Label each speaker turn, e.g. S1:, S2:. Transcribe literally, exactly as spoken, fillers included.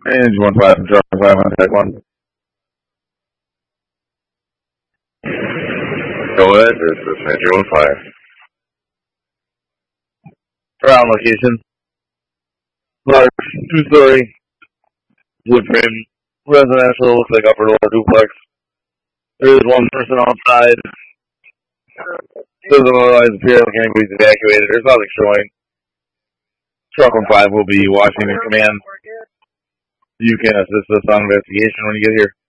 S1: Range one five, drop five on tech one.
S2: Go ahead, this is Metro one five.
S1: Around location. Large, two-story, wood frame, residential, looks like upper door duplex. There is one person outside. Doesn't otherwise appear like anybody's evacuated. There's nothing showing. Truck one five will be watching the command. You can assist us on investigation when you get here.